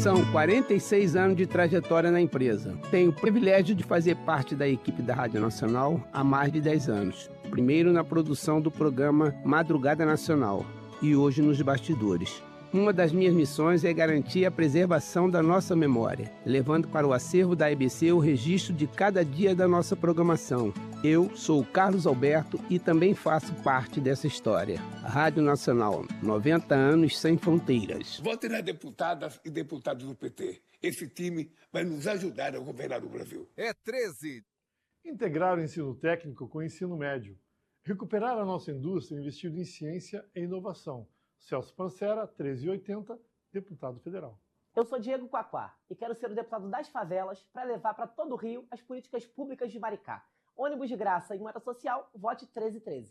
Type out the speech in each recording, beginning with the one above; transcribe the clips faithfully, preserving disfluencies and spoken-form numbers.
São quarenta e seis anos de trajetória na empresa. Tenho o privilégio de fazer parte da equipe da Rádio Nacional há mais de dez anos. Primeiro na produção do programa Madrugada Nacional e hoje nos bastidores. Uma das minhas missões é garantir a preservação da nossa memória, levando para o acervo da A B C o registro de cada dia da nossa programação. Eu sou o Carlos Alberto e também faço parte dessa história. Rádio Nacional, noventa anos sem fronteiras. Vote nas deputadas e deputados do P T. Esse time vai nos ajudar a governar o Brasil. É treze. Integrar o ensino técnico com o ensino médio. Recuperar a nossa indústria investindo em ciência e inovação. Celso Pancera, treze e oitenta, deputado federal. Eu sou Diego Quaquá e quero ser o deputado das favelas para levar para todo o Rio as políticas públicas de Maricá. Ônibus de graça e moeda social, vote treze treze.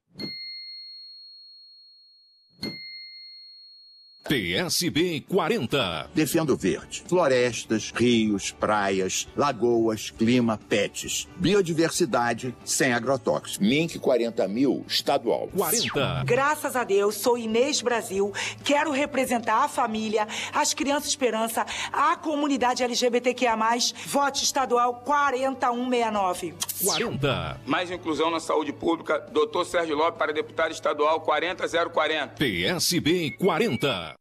P S B quarenta. Defendo verde. Florestas, rios, praias, lagoas, clima, pets. Biodiversidade sem agrotóxicos. Mink quarenta mil, estadual. quarenta. Graças a Deus, sou Inês Brasil. Quero representar a família, as crianças esperança, a comunidade L G B T Q I A mais. Vote estadual quarenta e um sessenta e nove. quarenta. Mais inclusão na saúde pública. doutor Sérgio Lopes para deputado estadual quarenta mil quarenta. P S B quarenta.